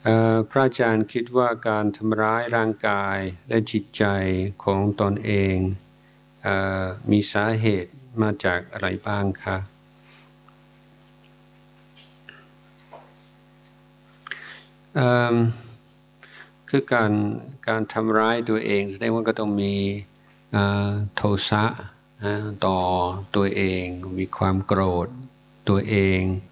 พระอาจารย์คิดว่าการทำร้ายร่างกายและจิตใจของตนเองมีสาเหตุมาจากอะไรบ้างคะคือการทำร้ายตัวเองแสดงว่าก็ต้องมีโทสะต่อตัวเองมีความโกรธตัวเอง